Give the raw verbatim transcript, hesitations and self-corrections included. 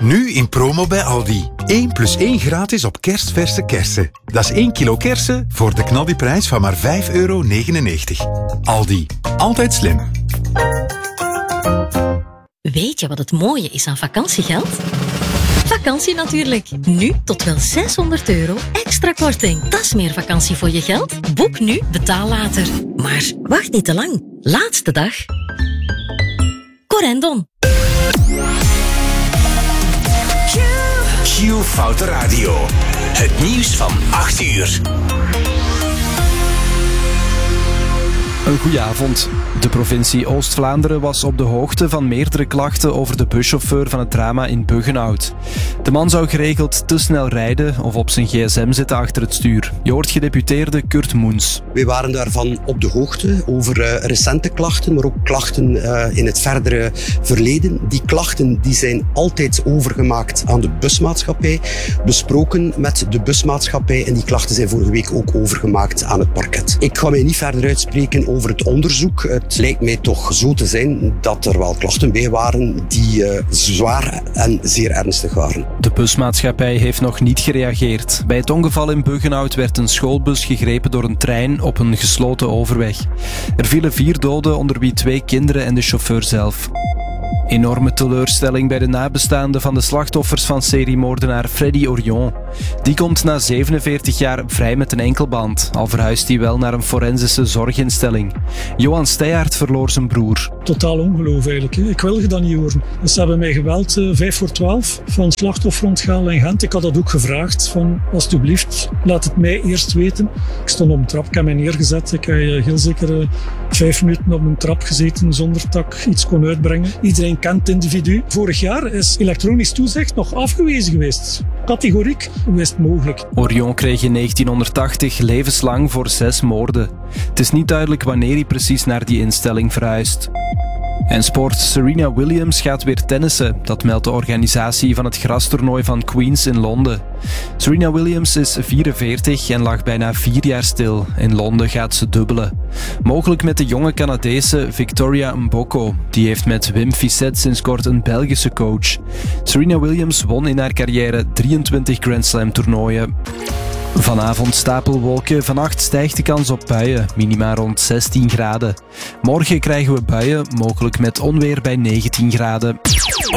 Nu in promo bij Aldi. één plus één gratis op kerstverse kersen. Dat is één kilo kersen voor de knaldiprijs van maar vijf euro negenennegentig. Aldi. Altijd slim. Weet je wat het mooie is aan vakantiegeld? Vakantie natuurlijk. Nu tot wel zeshonderd euro extra korting. Dat is meer vakantie voor je geld. Boek nu, betaal later. Maar wacht niet te lang. Laatste dag. Corendon. Q Foute Radio. Het nieuws van acht uur. Een goeie avond. De provincie Oost-Vlaanderen was op de hoogte van meerdere klachten over de buschauffeur van het drama in Buggenhout. De man zou geregeld te snel rijden of op zijn gsm zitten achter het stuur. Je hoort gedeputeerde Kurt Moens. Wij waren daarvan op de hoogte over uh, recente klachten, maar ook klachten uh, in het verdere verleden. Die klachten die zijn altijd overgemaakt aan de busmaatschappij, besproken met de busmaatschappij en die klachten zijn vorige week ook overgemaakt aan het parket. Ik ga mij niet verder uitspreken over het onderzoek. Het lijkt mij toch zo te zijn dat er wel klachten bij waren die uh, zwaar en zeer ernstig waren. De busmaatschappij heeft nog niet gereageerd. Bij het ongeval in Buggenhout werd een schoolbus gegrepen door een trein op een gesloten overweg. Er vielen vier doden, onder wie twee kinderen en de chauffeur zelf. Enorme teleurstelling bij de nabestaanden van de slachtoffers van seriemoordenaar Freddy Orion. Die komt na zevenenveertig jaar vrij met een enkelband, al verhuist hij wel naar een forensische zorginstelling. Johan Steyhaert verloor zijn broer. Totaal ongeloof eigenlijk. Hè. Ik wil je dat niet horen. Dus ze hebben mij gebeld, uh, vijf voor twaalf, van slachtoffer onthaal in Gent. Ik had dat ook gevraagd, van alsjeblieft, laat het mij eerst weten. Ik stond op een trap, ik heb mij neergezet. Ik heb uh, heel zeker uh, vijf minuten op een trap gezeten zonder dat ik iets kon uitbrengen. Iedereen kent het individu. Vorig jaar is elektronisch toezicht nog afgewezen geweest. Categoriek, hoe is het mogelijk? Orion kreeg in negentienhonderdtachtig levenslang voor zes moorden. Het is niet duidelijk wanneer hij precies naar die instelling verhuist. En sport. Serena Williams gaat weer tennissen. Dat meldt de organisatie van het grastoernooi van Queens in Londen. Serena Williams is vierenveertig en lag bijna vier jaar stil. In Londen gaat ze dubbelen. Mogelijk met de jonge Canadese Victoria Mboko. Die heeft met Wim Fissette sinds kort een Belgische coach. Serena Williams won in haar carrière drieëntwintig Grand Slam toernooien. Vanavond stapelwolken, vannacht stijgt de kans op buien, minima rond zestien graden. Morgen krijgen we buien, mogelijk met onweer bij negentien graden.